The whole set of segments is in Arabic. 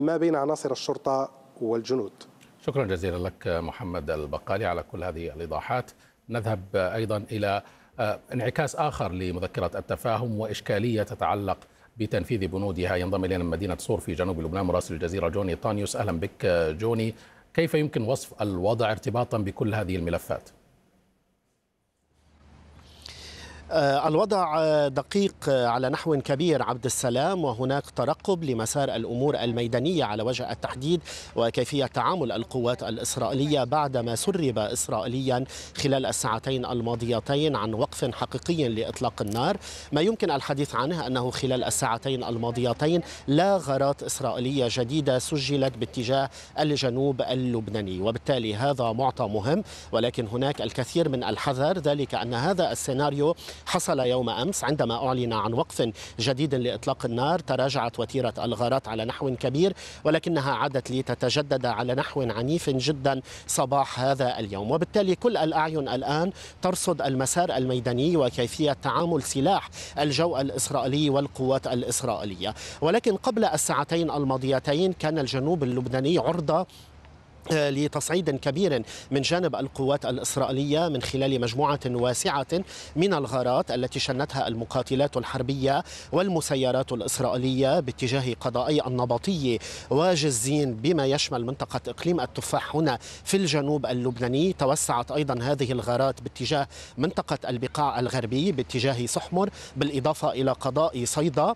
ما بين عناصر الشرطة والجنود. شكرا جزيلا لك محمد البقالي على كل هذه الإيضاحات. نذهب أيضا إلى انعكاس آخر لمذكرة التفاهم وإشكالية تتعلق بتنفيذ بنودها. ينضم إلينا من مدينة صور في جنوب لبنان مراسل الجزيرة جوني طانيوس. أهلا بك جوني. كيف يمكن وصف الوضع ارتباطا بكل هذه الملفات؟ الوضع دقيق على نحو كبير عبد السلام، وهناك ترقب لمسار الأمور الميدانية على وجه التحديد وكيفية تعامل القوات الإسرائيلية بعدما سرب إسرائيليا خلال الساعتين الماضيتين عن وقف حقيقي لإطلاق النار. ما يمكن الحديث عنه أنه خلال الساعتين الماضيتين لا غارات إسرائيلية جديدة سجلت باتجاه الجنوب اللبناني، وبالتالي هذا معطى مهم، ولكن هناك الكثير من الحذر، ذلك أن هذا السيناريو حصل يوم أمس عندما أعلن عن وقف جديد لإطلاق النار. تراجعت وتيرة الغارات على نحو كبير، ولكنها عادت لتتجدد على نحو عنيف جدا صباح هذا اليوم، وبالتالي كل الأعين الآن ترصد المسار الميداني وكيفية تعامل سلاح الجو الإسرائيلي والقوات الإسرائيلية. ولكن قبل الساعتين الماضيتين كان الجنوب اللبناني عرضة لتصعيد كبير من جانب القوات الإسرائيلية من خلال مجموعة واسعة من الغارات التي شنتها المقاتلات الحربية والمسيرات الإسرائيلية باتجاه قضائي النبطية وجزين بما يشمل منطقة إقليم التفاح هنا في الجنوب اللبناني. توسعت أيضا هذه الغارات باتجاه منطقة البقاع الغربي باتجاه سحمر، بالإضافة إلى قضاء صيدا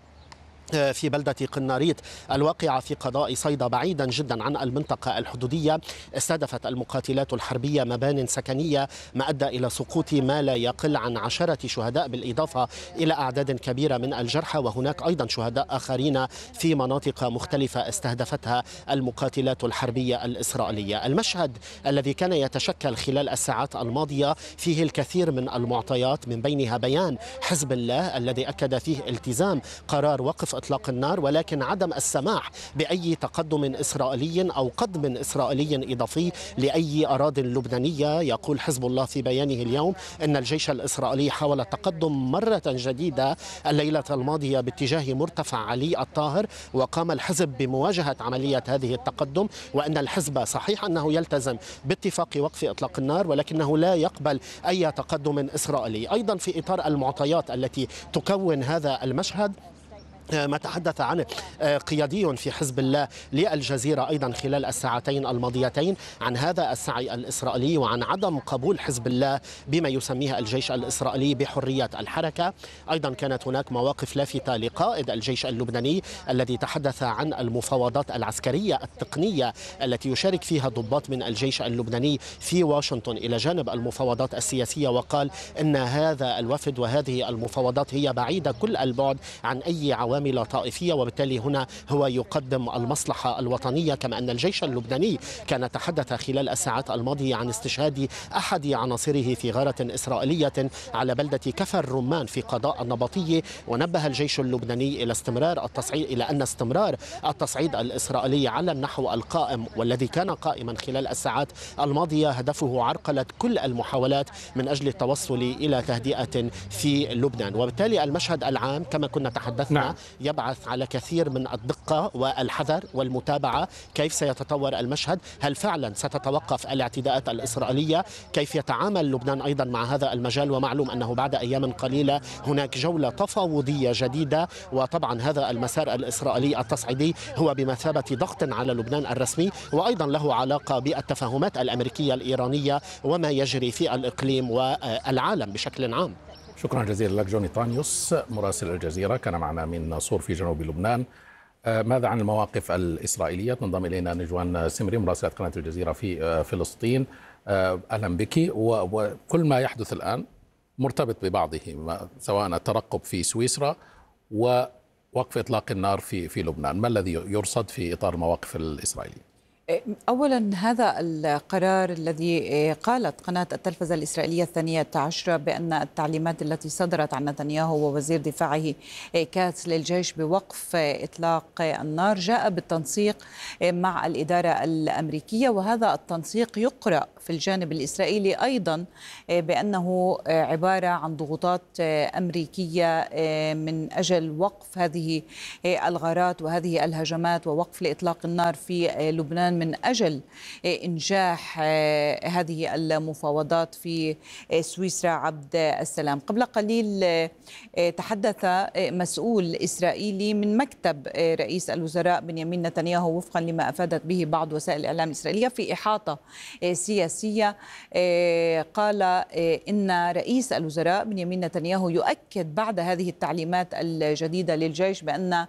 في بلدة قناريط الواقعة في قضاء صيدا بعيدا جدا عن المنطقة الحدودية. استهدفت المقاتلات الحربية مبان سكنية ما أدى إلى سقوط ما لا يقل عن 10 شهداء، بالإضافة إلى أعداد كبيرة من الجرحى، وهناك أيضا شهداء آخرين في مناطق مختلفة استهدفتها المقاتلات الحربية الإسرائيلية. المشهد الذي كان يتشكل خلال الساعات الماضية فيه الكثير من المعطيات، من بينها بيان حزب الله الذي أكد فيه التزام قرار وقف إطلاق النار، ولكن عدم السماح بأي تقدم إسرائيلي أو قدم إسرائيلي إضافي لأي أراضٍ لبنانية. يقول حزب الله في بيانه اليوم أن الجيش الإسرائيلي حاول التقدم مرة جديدة الليلة الماضية باتجاه مرتفع علي الطاهر، وقام الحزب بمواجهة عملية هذه التقدم، وأن الحزب صحيح أنه يلتزم باتفاق وقف إطلاق النار ولكنه لا يقبل أي تقدم إسرائيلي. أيضا في إطار المعطيات التي تكون هذا المشهد، ما تحدث عنه قيادي في حزب الله للجزيرة أيضا خلال الساعتين الماضيتين عن هذا السعي الإسرائيلي وعن عدم قبول حزب الله بما يسميه الجيش الإسرائيلي بحرية الحركة. أيضا كانت هناك مواقف لافتة لقائد الجيش اللبناني الذي تحدث عن المفاوضات العسكرية التقنية التي يشارك فيها ضباط من الجيش اللبناني في واشنطن إلى جانب المفاوضات السياسية، وقال إن هذا الوفد وهذه المفاوضات هي بعيدة كل البعد عن أي عوامل طائفية، وبالتالي هنا هو يقدم المصلحة الوطنية. كما أن الجيش اللبناني كان تحدث خلال الساعات الماضية عن استشهاد أحد عناصره في غارة إسرائيلية على بلدة كفر الرمان في قضاء النبطية، ونبه الجيش اللبناني إلى أن استمرار التصعيد الإسرائيلي على النحو القائم والذي كان قائما خلال الساعات الماضية هدفه عرقلة كل المحاولات من أجل التوصل إلى تهدئة في لبنان. وبالتالي المشهد العام كما كنا تحدثنا يبعث على كثير من الدقة والحذر والمتابعة. كيف سيتطور المشهد؟ هل فعلا ستتوقف الاعتداءات الإسرائيلية؟ كيف يتعامل لبنان أيضا مع هذا المجال؟ ومعلوم أنه بعد أيام قليلة هناك جولة تفاوضية جديدة، وطبعا هذا المسار الإسرائيلي التصعيدي هو بمثابة ضغط على لبنان الرسمي، وأيضا له علاقة بالتفاهمات الأمريكية الإيرانية وما يجري في الإقليم والعالم بشكل عام. شكرا جزيلا لك جوني طانيوس مراسل الجزيرة، كان معنا من صور في جنوب لبنان. ماذا عن المواقف الإسرائيلية؟ تنضم إلينا نجوان سمري مراسلة قناة الجزيرة في فلسطين. أهلا بك. وكل ما يحدث الآن مرتبط ببعضه، سواء الترقب في سويسرا ووقف إطلاق النار في لبنان. ما الذي يرصد في إطار المواقف الإسرائيلية؟ أولا هذا القرار الذي قالت قناة التلفزة الإسرائيلية الثانية عشرة بأن التعليمات التي صدرت عن نتنياهو ووزير دفاعه كاتس للجيش بوقف إطلاق النار جاء بالتنسيق مع الإدارة الأمريكية، وهذا التنسيق يقرأ في الجانب الإسرائيلي أيضا بأنه عبارة عن ضغوطات أمريكية من أجل وقف هذه الغارات وهذه الهجمات ووقف لإطلاق النار في لبنان من أجل إنجاح هذه المفاوضات في سويسرا. عبد السلام، قبل قليل تحدث مسؤول إسرائيلي من مكتب رئيس الوزراء بنيامين نتنياهو وفقا لما أفادت به بعض وسائل الإعلام الإسرائيلية في إحاطة سياسية. قال إن رئيس الوزراء بنيامين نتنياهو يؤكد بعد هذه التعليمات الجديدة للجيش بأن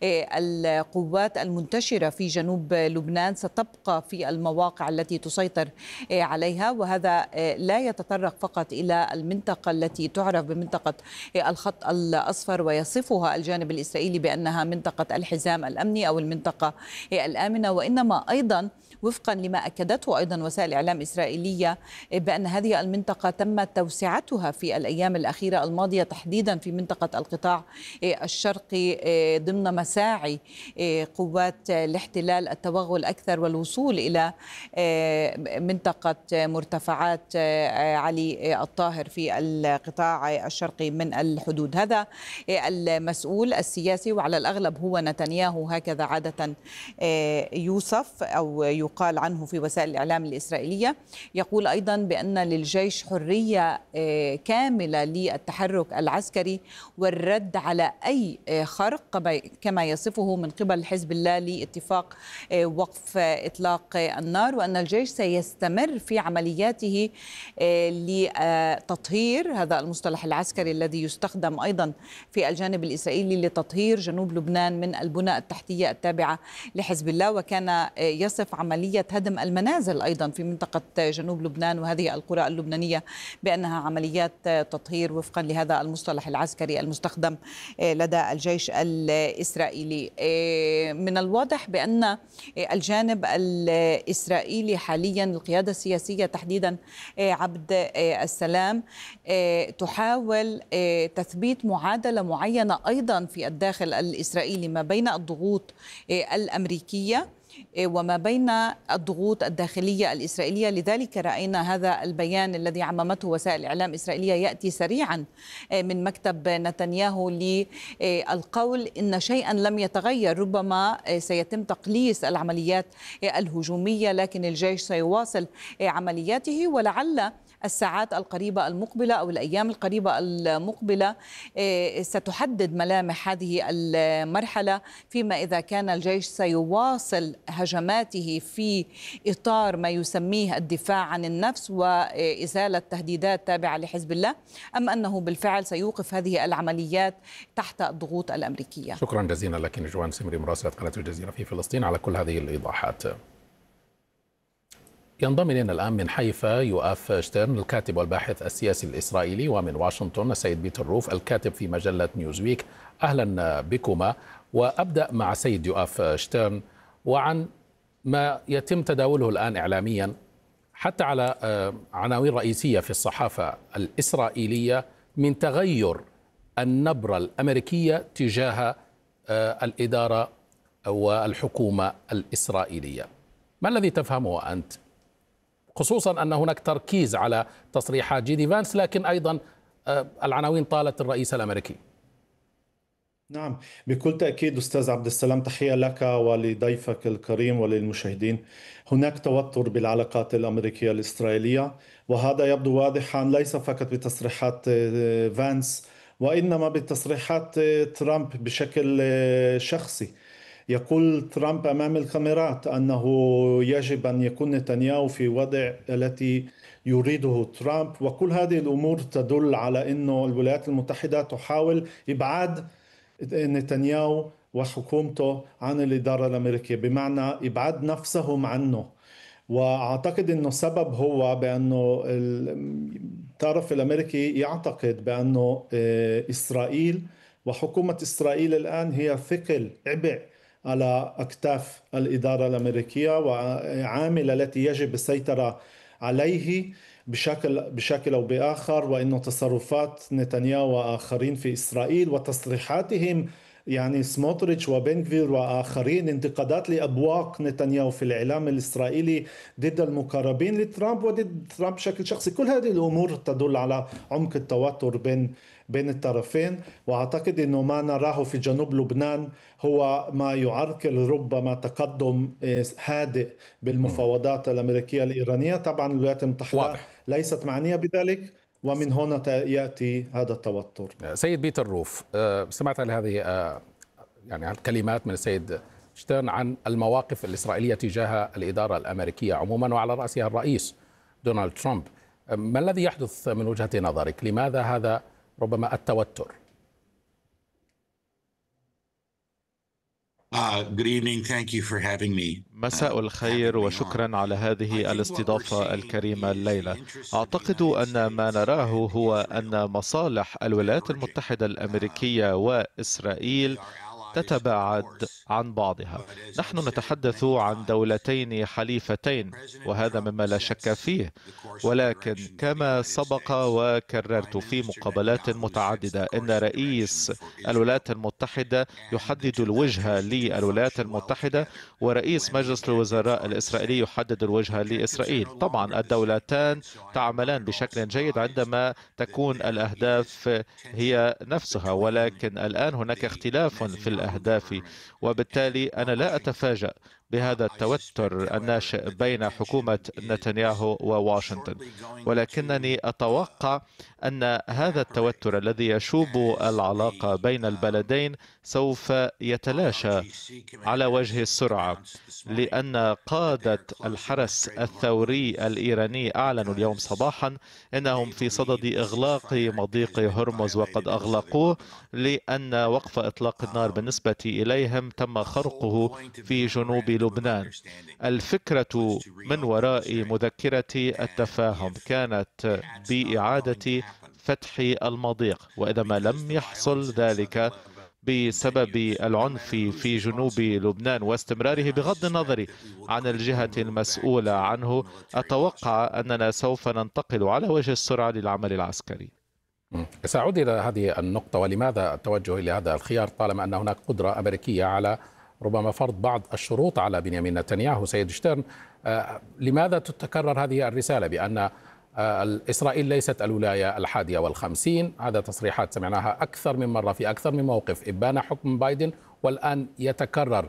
القوات المنتشرة في جنوب لبنان ستبقى في المواقع التي تسيطر عليها، وهذا لا يتطرق فقط إلى المنطقة التي تعرف بمنطقة الخط الأصفر ويصفها الجانب الإسرائيلي بأنها منطقة الحزام الأمني أو المنطقة الآمنة، وإنما أيضا وفقا لما أكدته أيضا وسائل إعلام إسرائيلية بأن هذه المنطقة تم توسعتها في الأيام الأخيرة الماضية تحديدا في منطقة القطاع الشرقي ضمن مساعي قوات الاحتلال التوغل أكثر والوصول إلى منطقة مرتفعات علي الطاهر في القطاع الشرقي من الحدود. هذا المسؤول السياسي وعلى الأغلب هو نتنياهو، هكذا عادة يوصف أو يقال عنه في وسائل الإعلام الإسرائيلية، يقول أيضا بأن للجيش حرية كاملة للتحرك العسكري والرد على أي خرق كما يصفه من قبل حزب الله لاتفاق وقف إطلاق النار، وأن الجيش سيستمر في عملياته لتطهير، هذا المصطلح العسكري الذي يستخدم أيضا في الجانب الإسرائيلي، لتطهير جنوب لبنان من البنى التحتية التابعة لحزب الله. وكان يصف عملية هدم المنازل أيضا في منطقة جنوب لبنان وهذه القرى اللبنانية بأنها عمليات تطهير وفقا لهذا المصطلح العسكري المستخدم لدى الجيش الإسرائيلي. من الواضح بأن الجانب الإسرائيلي حاليا القيادة السياسية تحديدا عبد السلام تحاول تثبيت معادلة معينة أيضا في الداخل الإسرائيلي ما بين الضغوط الأمريكية وما بين الضغوط الداخلية الإسرائيلية. لذلك رأينا هذا البيان الذي عممته وسائل الإعلام الإسرائيلية يأتي سريعا من مكتب نتنياهو للقول إن شيئا لم يتغير، ربما سيتم تقليص العمليات الهجومية لكن الجيش سيواصل عملياته، ولعل الساعات القريبة المقبلة أو الأيام القريبة المقبلة ستحدد ملامح هذه المرحلة، فيما إذا كان الجيش سيواصل هجماته في إطار ما يسميه الدفاع عن النفس وإزالة تهديدات تابعة لحزب الله، أم أنه بالفعل سيوقف هذه العمليات تحت الضغوط الأمريكية. شكرا جزيلا لك نجوان سمري مراسلة قناة الجزيرة في فلسطين على كل هذه الإيضاحات. ينضم إلينا الآن من حيفا يؤاف شتيرن الكاتب والباحث السياسي الإسرائيلي، ومن واشنطن السيد بيتر روف الكاتب في مجلة نيوزويك. أهلا بكما، وأبدأ مع سيد يؤاف شتيرن وعن ما يتم تداوله الآن إعلاميا حتى على عناوين رئيسية في الصحافة الإسرائيلية من تغير النبرة الأمريكية تجاه الإدارة والحكومة الإسرائيلية. ما الذي تفهمه أنت؟ خصوصا أن هناك تركيز على تصريحات جيدي فانس، لكن أيضا العناوين طالت الرئيس الأمريكي. نعم، بكل تأكيد أستاذ عبد السلام، تحية لك ولضيفك الكريم وللمشاهدين. هناك توتر بالعلاقات الأمريكية الإسرائيلية، وهذا يبدو واضحا ليس فقط بتصريحات فانس وإنما بتصريحات ترامب بشكل شخصي. يقول ترامب أمام الكاميرات أنه يجب أن يكون نتنياهو في وضع التي يريده ترامب، وكل هذه الأمور تدل على أن الولايات المتحدة تحاول إبعاد نتنياهو وحكومته عن الإدارة الأمريكية، بمعنى إبعاد نفسهم عنه. وأعتقد أنه السبب هو بأنه الطرف الأمريكي يعتقد بأنه إسرائيل وحكومة إسرائيل الآن هي ثقل عبء على أكتاف الإدارة الأمريكية، وعامل التي يجب السيطرة عليه بشكل أو بآخر، وإنه تصرفات نتنياهو وآخرين في إسرائيل وتصريحاتهم، يعني سموتريتش وبنغفير وآخرين، انتقادات لأبواق نتنياهو في الإعلام الإسرائيلي ضد المقربين لترامب وضد ترامب بشكل شخصي. كل هذه الأمور تدل على عمق التوتر بين الطرفين. وأعتقد أنه ما نراه في جنوب لبنان هو ما يعرقل ربما تقدم هادئ بالمفاوضات الأمريكية الإيرانية. طبعا الولايات المتحدة واضح. ليست معنية بذلك، ومن هنا يأتي هذا التوتر. سيد بيتر روف، سمعت هذه يعني الكلمات من السيد شتيرن عن المواقف الإسرائيلية تجاه الإدارة الأمريكية عموما وعلى رأسها الرئيس دونالد ترامب. ما الذي يحدث من وجهة نظرك؟ لماذا هذا ربما التوتر؟ مساء الخير وشكرا على هذه الاستضافة الكريمة الليلة. أعتقد أن ما نراه هو أن مصالح الولايات المتحدة الأمريكية وإسرائيل تتباعد عن بعضها. نحن نتحدث عن دولتين حليفتين، وهذا مما لا شك فيه، ولكن كما سبق وكررت في مقابلات متعددة أن رئيس الولايات المتحدة يحدد الوجهة للولايات المتحدة، ورئيس مجلس الوزراء الإسرائيلي يحدد الوجهة لإسرائيل. طبعا الدولتان تعملان بشكل جيد عندما تكون الأهداف هي نفسها، ولكن الآن هناك اختلاف في الأهداف، وبالتالي أنا لا أتفاجأ بهذا التوتر الناشئ بين حكومة نتنياهو وواشنطن، ولكنني أتوقع أن هذا التوتر الذي يشوب العلاقة بين البلدين سوف يتلاشى على وجه السرعة، لأن قادة الحرس الثوري الإيراني أعلنوا اليوم صباحا أنهم في صدد إغلاق مضيق هرمز، وقد أغلقوه لأن وقف إطلاق النار بالنسبة إليهم تم خرقه في جنوب لبنان. الفكرة من وراء مذكرة التفاهم كانت بإعادة فتح المضيق، وإذا ما لم يحصل ذلك بسبب العنف في جنوب لبنان واستمراره بغض النظر عن الجهة المسؤولة عنه، أتوقع أننا سوف ننتقل على وجه السرعة للعمل العسكري. سأعود إلى هذه النقطة، ولماذا التوجه إلى هذا الخيار طالما أن هناك قدرة أمريكية على ربما فرض بعض الشروط على بنيامين نتنياهو؟ سيد شتيرن، لماذا تتكرر هذه الرسالة بأن إسرائيل ليست الولاية 51؟ هذا تصريحات سمعناها أكثر من مرة في أكثر من موقف إبان حكم بايدن، والآن يتكرر.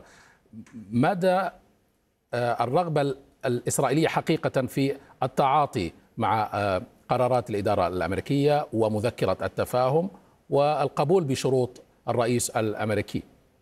مدى الرغبة الإسرائيلية حقيقة في التعاطي مع قرارات الإدارة الأمريكية ومذكرة التفاهم والقبول بشروط الرئيس الأمريكي؟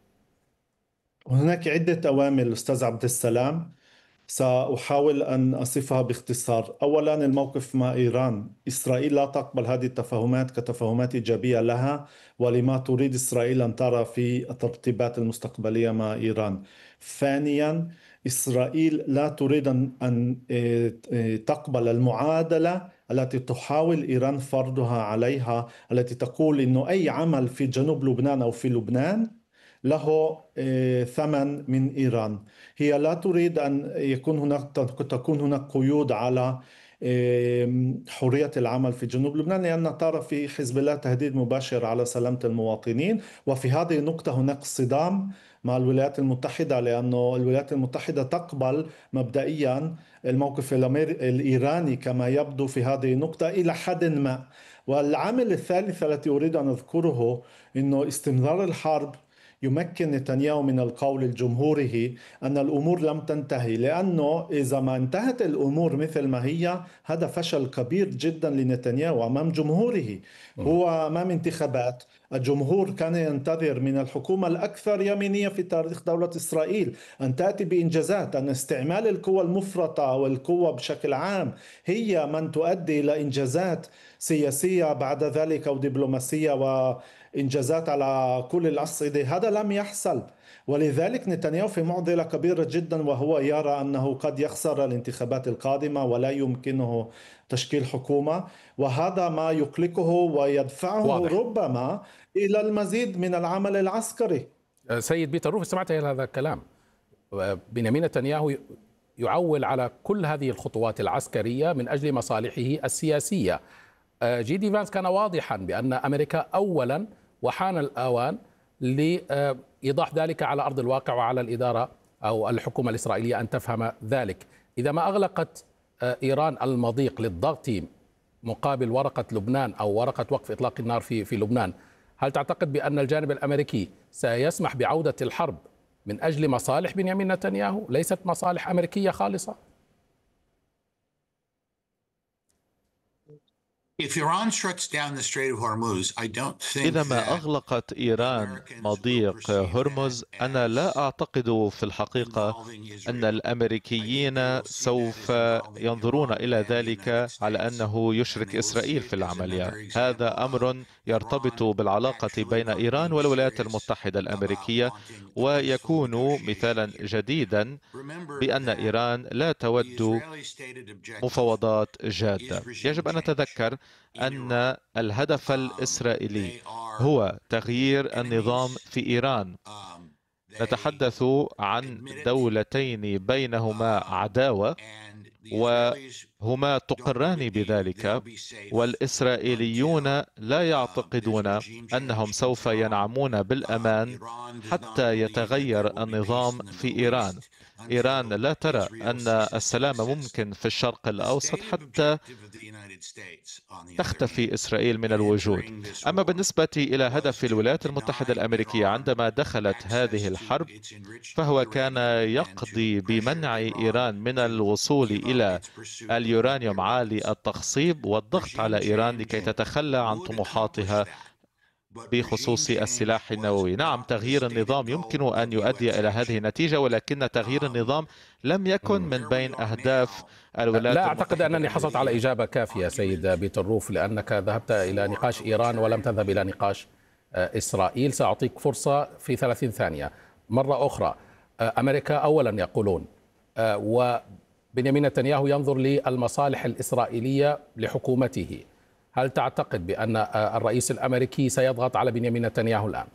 هناك عدة أوامر أستاذ عبد السلام، سأحاول أن أصفها باختصار. أولا، الموقف مع إيران. إسرائيل لا تقبل هذه التفاهمات كتفاهمات إيجابية لها، ولما تريد إسرائيل أن ترى في الترتيبات المستقبلية مع إيران. ثانيا، إسرائيل لا تريد أن تقبل المعادلة التي تحاول إيران فرضها عليها، التي تقول إنه أي عمل في جنوب لبنان أو في لبنان له ثمن من إيران. هي لا تريد أن تكون هناك قيود على حرية العمل في جنوب لبنان، لأن ترى في حزب الله تهديد مباشر على سلامة المواطنين. وفي هذه النقطة هناك صدام مع الولايات المتحدة، لأنه الولايات المتحدة تقبل مبدئيا الموقف الإيراني كما يبدو في هذه النقطة إلى حد ما. والعامل الثالث الذي أريد أن أذكره أنه استمرار الحرب يمكن نتنياهو من القول لجمهوره أن الأمور لم تنتهي، لأنه إذا ما انتهت الأمور مثل ما هي، هذا فشل كبير جدا لنتنياهو أمام جمهوره. هو أمام انتخابات، الجمهور كان ينتظر من الحكومة الأكثر يمينية في تاريخ دولة إسرائيل أن تأتي بإنجازات، أن استعمال القوى المفرطة والقوى بشكل عام هي من تؤدي إلى إنجازات سياسية بعد ذلك أو دبلوماسية وإنجازات على كل الأصعدة. هذا لم يحصل، ولذلك نتنياهو في معضلة كبيرة جدا، وهو يرى أنه قد يخسر الانتخابات القادمة ولا يمكنه تشكيل حكومة، وهذا ما يقلقه ويدفعه واضح. ربما إلى المزيد من العمل العسكري. سيد بيتر روف، سمعت هذا الكلام؟ بنيامين نتنياهو يعول على كل هذه الخطوات العسكرية من أجل مصالحه السياسية. جي دي فانس كان واضحا بأن أمريكا أولا، وحان الآوان لإيضاح ذلك على أرض الواقع وعلى الإدارة أو الحكومة الإسرائيلية أن تفهم ذلك. إذا ما أغلقت إيران المضيق للضغط مقابل ورقة لبنان أو ورقة وقف إطلاق النار في لبنان، هل تعتقد بأن الجانب الأمريكي سيسمح بعودة الحرب من أجل مصالح بنيامين نتنياهو ليست مصالح أمريكية خالصة؟ إذا ما أغلقت إيران مضيق هرمز، أنا لا أعتقد في الحقيقة أن الأمريكيين سوف ينظرون إلى ذلك على أنه يشرك إسرائيل في العملية. هذا أمر يرتبط بالعلاقة بين إيران والولايات المتحدة الأمريكية، ويكون مثالا جديدا بأن إيران لا تود مفاوضات جادة. يجب أن نتذكر أن الهدف الإسرائيلي هو تغيير النظام في إيران. نتحدث عن دولتين بينهما عداوة وهما تقران بذلك، والإسرائيليون لا يعتقدون أنهم سوف ينعمون بالأمان حتى يتغير النظام في إيران. إيران لا ترى أن السلام ممكن في الشرق الأوسط حتى تختفي إسرائيل من الوجود. أما بالنسبة إلى هدف الولايات المتحدة الأمريكية عندما دخلت هذه الحرب، فهو كان يقضي بمنع إيران من الوصول إلى اليورانيوم عالي التخصيب والضغط على إيران لكي تتخلى عن طموحاتها بخصوص السلاح النووي. نعم، تغيير النظام يمكن أن يؤدي إلى هذه النتيجة، ولكن تغيير النظام لم يكن من بين أهداف الولايات لا أعتقد أنني حصلت على إجابة كافية سيد بيتر روف، لأنك ذهبت إلى نقاش إيران ولم تذهب إلى نقاش إسرائيل. سأعطيك فرصة في 30 ثانية مرة أخرى. أمريكا أولا يقولون، وبنيامين نتنياهو ينظر للمصالح الإسرائيلية لحكومته. هل تعتقد بأن الرئيس الأمريكي سيضغط على بنيامين نتنياهو الآن؟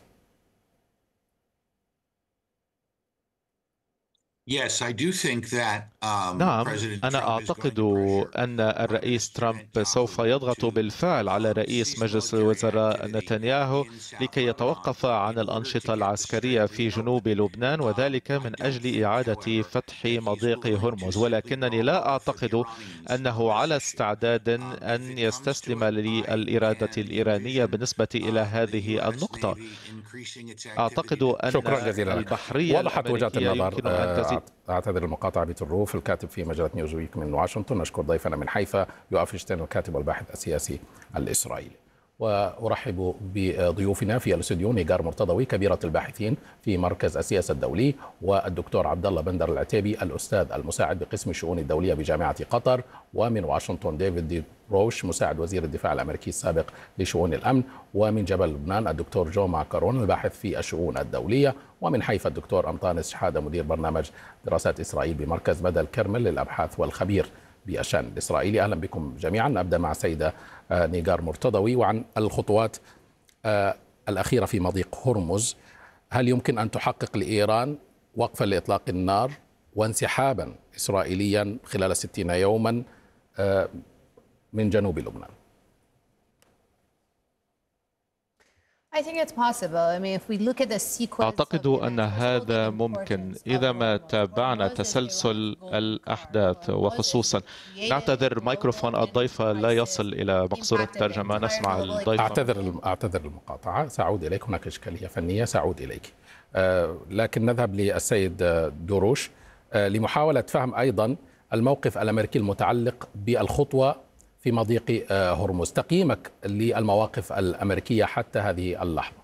نعم، أنا أعتقد أن الرئيس ترامب سوف يضغط بالفعل على رئيس مجلس الوزراء نتنياهو لكي يتوقف عن الأنشطة العسكرية في جنوب لبنان، وذلك من أجل إعادة فتح مضيق هرمز. ولكنني لا أعتقد أنه على استعداد أن يستسلم للإرادة الإيرانية بالنسبة إلى هذه النقطة. أعتقد أن البحرية وضحت وجهة النظر. أعتذر المقاطعة بيتر روف، الكاتب في مجلة نيوزويك من واشنطن. نشكر ضيفنا من حيفا يوآف شتين، الكاتب والباحث السياسي الإسرائيلي. وأرحب بضيوفنا في الاستوديو نيجار مرتضوي، كبيرة الباحثين في مركز السياسة الدولي، والدكتور عبد الله بندر العتيبي، الأستاذ المساعد بقسم الشؤون الدولية بجامعة قطر. ومن واشنطن ديفيد دي روش، مساعد وزير الدفاع الأمريكي السابق لشؤون الأمن. ومن جبل لبنان الدكتور جو ماكارون، الباحث في الشؤون الدولية. ومن حيفا الدكتور أمطانس شحادة، مدير برنامج دراسات إسرائيل بمركز بدر الكرمل للأبحاث والخبير بالشأن الإسرائيلي. أهلا بكم جميعا. أبدأ مع السيدة نيجار مرتضوي وعن الخطوات الأخيرة في مضيق هرمز. هل يمكن أن تحقق لإيران وقفا لإطلاق النار وانسحابا إسرائيليا خلال 60 يوما من جنوب لبنان؟ أعتقد أن هذا ممكن إذا ما تابعنا تسلسل الأحداث، وخصوصا نعتذر ميكروفون الضيفة لا يصل إلى مقصورة الترجمة. نسمع الضيفة. أعتذر المقاطعة، سأعود إليك. هناك إشكالية فنية، سأعود إليك. لكن نذهب للسيد دوروش لمحاولة فهم أيضا الموقف الأمريكي المتعلق بالخطوة في مضيق هرمز. تقييمك للمواقف الأمريكية حتى هذه اللحظة.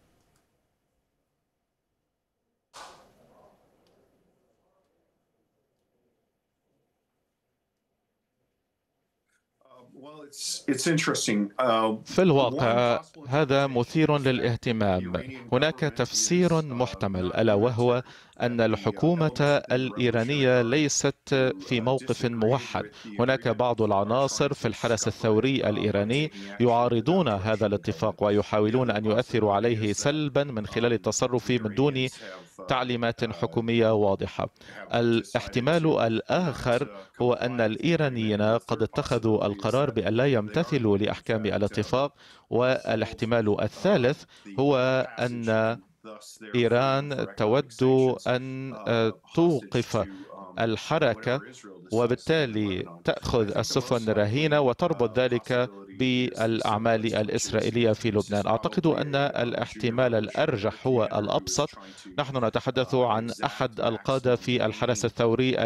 في الواقع هذا مثير للاهتمام. هناك تفسير محتمل، ألا وهو أن الحكومة الإيرانية ليست في موقف موحد. هناك بعض العناصر في الحرس الثوري الإيراني يعارضون هذا الاتفاق ويحاولون أن يؤثروا عليه سلبا من خلال التصرف من دون تعليمات حكومية واضحة. الاحتمال الآخر هو أن الإيرانيين قد اتخذوا القرار بأن لا يمتثلوا لأحكام الاتفاق، والاحتمال الثالث هو أن إيران تود أن توقف الحركة وبالتالي تأخذ السفن رهينة وتربط ذلك بالأعمال الإسرائيلية في لبنان. أعتقد أن الاحتمال الأرجح هو الأبسط. نحن نتحدث عن أحد القادة في الحرس الثوري